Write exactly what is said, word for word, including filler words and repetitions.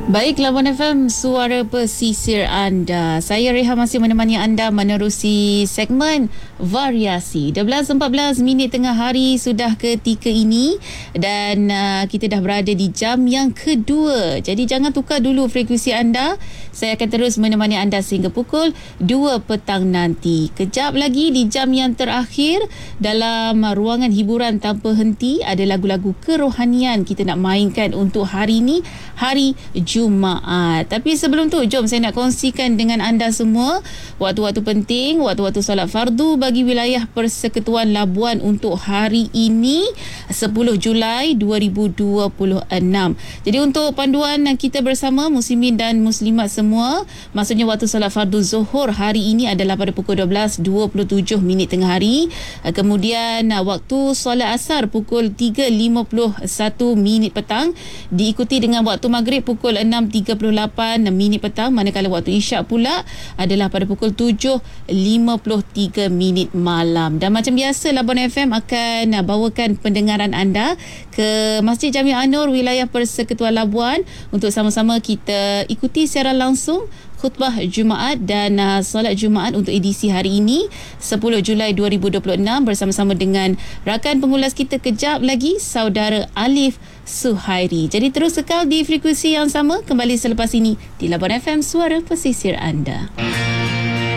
Baik, Labuan F M, suara pesisir anda. Saya Reha masih menemani anda menerusi segmen variasi. dua belas empat belas minit tengah hari sudah ketika ini dan uh, kita dah berada di jam yang kedua. Jadi jangan tukar dulu frekuensi anda. Saya akan terus menemani anda sehingga pukul dua petang nanti. Kejap lagi di jam yang terakhir dalam ruangan hiburan tanpa henti ada lagu-lagu kerohanian kita nak mainkan untuk hari ini, hari Jumaat. Tapi sebelum tu, jom saya nak kongsikan dengan anda semua waktu-waktu penting, waktu-waktu solat fardu bagi wilayah Persekutuan Labuan untuk hari ini sepuluh Julai dua ribu dua puluh enam. Jadi untuk panduan kita bersama muslimin dan muslimat semua, maksudnya waktu solat fardu Zuhur hari ini adalah pada pukul dua belas dua puluh tujuh minit tengah hari. Kemudian waktu solat asar pukul tiga lima puluh satu minit petang, diikuti dengan waktu maghrib pukul enam tiga puluh lapan minit petang, manakala waktu isyak pula adalah pada pukul tujuh lima puluh tiga minit malam. Dan macam biasa, Labuan F M akan bawakan pendengaran anda ke Masjid Jami An-Nur wilayah Persekutuan Labuan untuk sama-sama kita ikuti secara langsung khutbah Jumaat dan uh, solat Jumaat untuk edisi hari ini sepuluh Julai dua ribu dua puluh enam bersama-sama dengan rakan pengulas kita kejap lagi, saudara Alif Suhairi. Jadi terus kekal di frekuensi yang sama, kembali selepas ini di Labuan F M, suara pesisir anda.